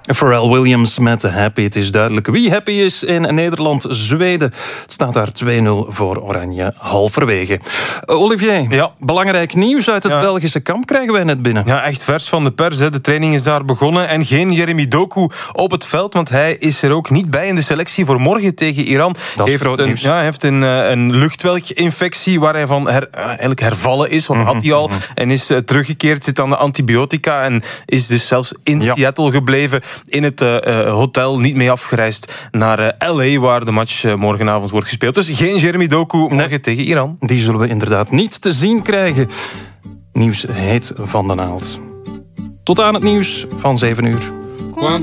Pharrell Williams met Happy. Het is duidelijk wie happy is in Nederland-Zweden. Het staat daar 2-0 voor Oranje halverwege. Olivier, ja. Belangrijk nieuws uit het Belgische kamp krijgen wij net binnen. Ja, echt vers van de pers. Hè. De training is daar begonnen en geen Jeremy Doku op het veld, want hij is er ook niet bij in de selectie voor morgen tegen Iran. Dat is groot nieuws. Hij heeft een luchtweginfectie waar hij van eigenlijk hervallen is, want had hij al, en is teruggekeerd, zit aan de antibiotica en is dus zelfs in Seattle gebleven, in het hotel, niet mee afgereisd naar LA, waar de match morgenavond wordt gespeeld. Dus geen Jeremy Doku morgen tegen Iran. Die zullen we inderdaad niet te zien krijgen. Nieuws heet van de naald. Tot aan het nieuws van 7 uur.